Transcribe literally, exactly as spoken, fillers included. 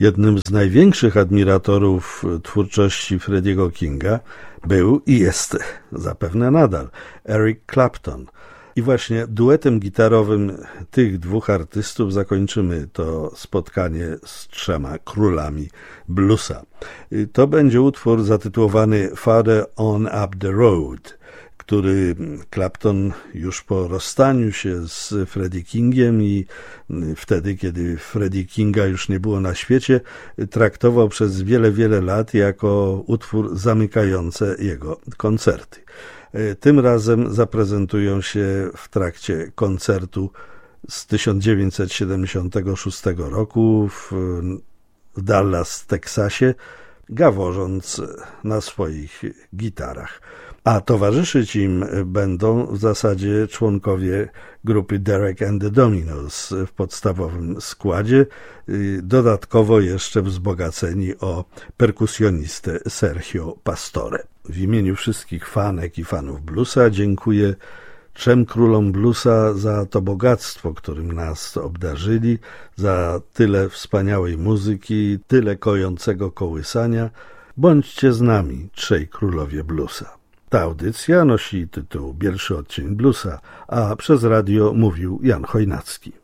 Jednym z największych admiratorów twórczości Freddie'ego Kinga był i jest zapewne nadal Eric Clapton. I właśnie duetem gitarowym tych dwóch artystów zakończymy to spotkanie z trzema królami bluesa. To będzie utwór zatytułowany Farther On Up The Road, który Clapton już po rozstaniu się z Freddie Kingiem i wtedy, kiedy Freddie Kinga już nie było na świecie, traktował przez wiele, wiele lat jako utwór zamykający jego koncerty. Tym razem zaprezentują się w trakcie koncertu z tysiąc dziewięćset siedemdziesiątego szóstego roku w Dallas, Teksasie, gaworząc na swoich gitarach. A towarzyszyć im będą w zasadzie członkowie grupy Derek and the Dominos w podstawowym składzie, dodatkowo jeszcze wzbogaceni o perkusjonistę Sergio Pastore. W imieniu wszystkich fanek i fanów bluesa dziękuję trzem królom bluesa za to bogactwo, którym nas obdarzyli, za tyle wspaniałej muzyki, tyle kojącego kołysania. Bądźcie z nami, trzej królowie bluesa. Ta audycja nosi tytuł Pierwszy odcień bluesa, a przez radio mówił Jan Chojnacki.